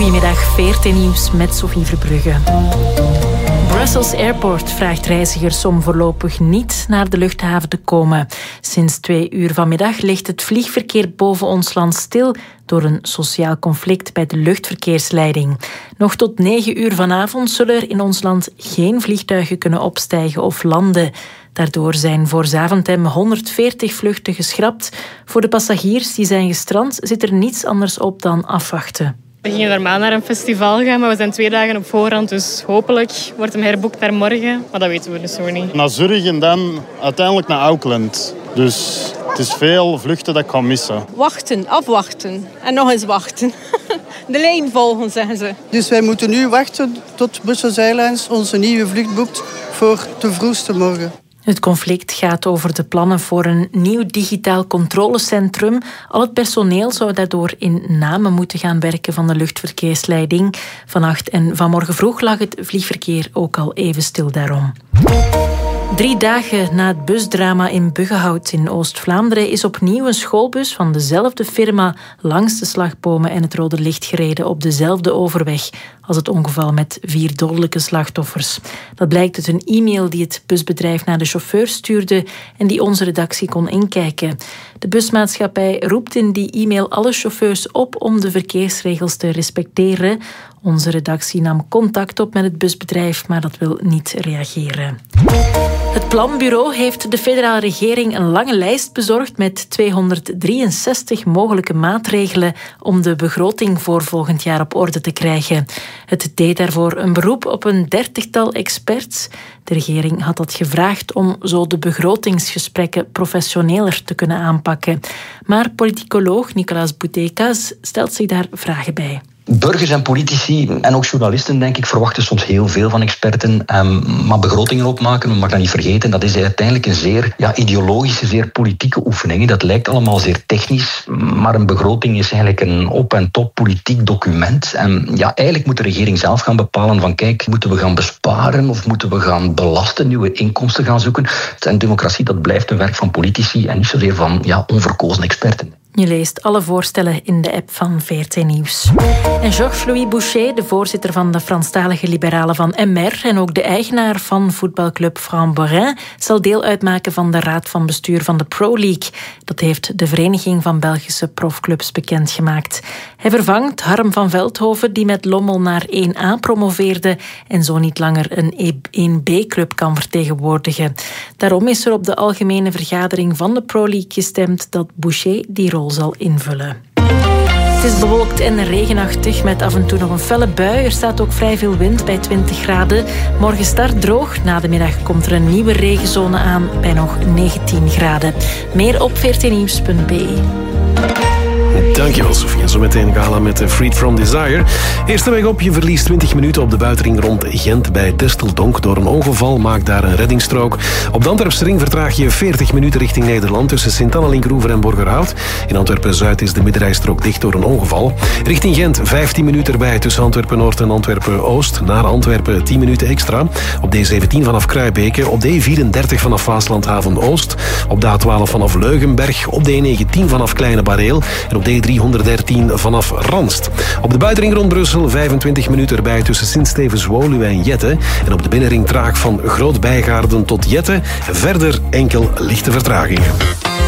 Goedemiddag, VRT Nieuws met Sophie Verbrugge. Brussels Airport vraagt reizigers om voorlopig niet naar de luchthaven te komen. Sinds 2 uur vanmiddag ligt het vliegverkeer boven ons land stil door een sociaal conflict bij de luchtverkeersleiding. Nog tot 9 uur vanavond zullen er in ons land geen vliegtuigen kunnen opstijgen of landen. Daardoor zijn voor Zaventem 140 vluchten geschrapt. Voor de passagiers die zijn gestrand zit er niets anders op dan afwachten. We gingen normaal naar een festival gaan, maar we zijn 2 dagen op voorhand. Dus hopelijk wordt hem herboekt naar morgen. Maar dat weten we dus zo niet. Naar Zurich en dan uiteindelijk naar Auckland. Dus het is veel vluchten dat ik ga missen. Wachten, afwachten en nog eens wachten. De lijn volgen, zeggen ze. Dus wij moeten nu wachten tot Brussels Airlines onze nieuwe vlucht boekt voor de vroegste morgen. Het conflict gaat over de plannen voor een nieuw digitaal controlecentrum. Al het personeel zou daardoor in namen moeten gaan werken van de luchtverkeersleiding. Vannacht en vanmorgen vroeg lag het vliegverkeer ook al even stil daarom. 3 dagen na het busdrama in Buggenhout in Oost-Vlaanderen is opnieuw een schoolbus van dezelfde firma langs de slagbomen en het rode licht gereden op dezelfde overweg als het ongeval met 4 dodelijke slachtoffers. Dat blijkt uit een e-mail die het busbedrijf naar de chauffeur stuurde en die onze redactie kon inkijken. De busmaatschappij roept in die e-mail alle chauffeurs op om de verkeersregels te respecteren. Onze redactie nam contact op met het busbedrijf, maar dat wil niet reageren. Het Planbureau heeft de federale regering een lange lijst bezorgd met 263 mogelijke maatregelen om de begroting voor volgend jaar op orde te krijgen. Het deed daarvoor een beroep op een 30-tal experts. De regering had dat gevraagd om zo de begrotingsgesprekken professioneler te kunnen aanpakken. Maar politicoloog Nicolas Boutekas stelt zich daar vragen bij. Burgers en politici en ook journalisten, denk ik, verwachten soms heel veel van experten. Maar begrotingen opmaken, we mag dat niet vergeten, dat is uiteindelijk een zeer ideologische, zeer politieke oefening. Dat lijkt allemaal zeer technisch, maar een begroting is eigenlijk een op- en top politiek document. En eigenlijk moet de regering zelf gaan bepalen van kijk, moeten we gaan besparen of moeten we gaan belasten, nieuwe inkomsten gaan zoeken. En democratie, dat blijft een werk van politici en niet zozeer van onverkozen experten. Je leest alle voorstellen in de app van VRT Nieuws. En Georges-Louis Boucher, de voorzitter van de Franstalige Liberalen van MR en ook de eigenaar van voetbalclub Fran-Borin, zal deel uitmaken van de raad van bestuur van de Pro League. Dat heeft de Vereniging van Belgische Profclubs bekendgemaakt. Hij vervangt Harm van Veldhoven, die met Lommel naar 1A promoveerde en zo niet langer een 1B-club kan vertegenwoordigen. Daarom is er op de algemene vergadering van de Pro League gestemd dat Boucher die rol zal invullen. Het is bewolkt en regenachtig met af en toe nog een felle bui. Er staat ook vrij veel wind bij 20 graden. Morgen start droog. Na de middag komt er een nieuwe regenzone aan bij nog 19 graden. Meer op vrtnieuws.be. Dankjewel, Sofie. Zometeen gala met Freed From Desire. Eerste weg op, je verliest 20 minuten op de buitenring rond Gent bij Desteldonk. Door een ongeval maakt daar een reddingsstrook. Op de Antwerpse ring vertraag je 40 minuten richting Nederland tussen Sint-Anna-Linkroever en Borgerhout. In Antwerpen-Zuid is de middenrijstrook dicht door een ongeval. Richting Gent 15 minuten erbij tussen Antwerpen-Noord en Antwerpen-Oost. Naar Antwerpen 10 minuten extra. Op D17 vanaf Kruibeke. Op D34 vanaf Waaslandhaven-Oost. Op de A12 vanaf Leugenberg. Op D19 vanaf Kleine Bareel. En op D313 vanaf Ranst. Op de buitenring rond Brussel 25 minuten erbij tussen Sint-Stevens-Woluwe en Jette. En op de binnenring traag van Groot-Bijgaarden tot Jette. Verder enkel lichte vertragingen.